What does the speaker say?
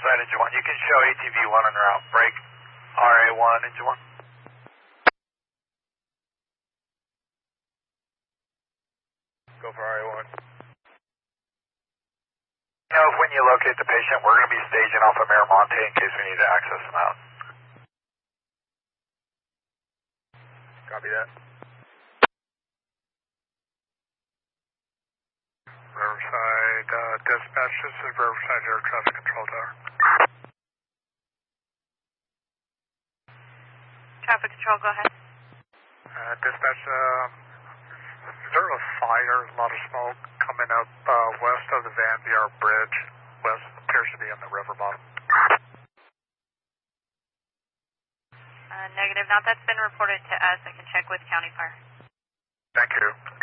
Riverside, engine 1. You can show ATV 1 en route. Break RA1, engine 1. Go for RA1. You know, when you locate the patient, we're going to be staging off of Miramonte in case we need to access them out. Copy that. Riverside, dispatch, this is Riverside Air Traffic Control Tower. Traffic Control, go ahead. Dispatch, is there a fire, a lot of smoke coming up west of the Van Buren Bridge? West appears to be in the river bottom. Negative, not that's been reported to us. I can check with County Fire. Thank you.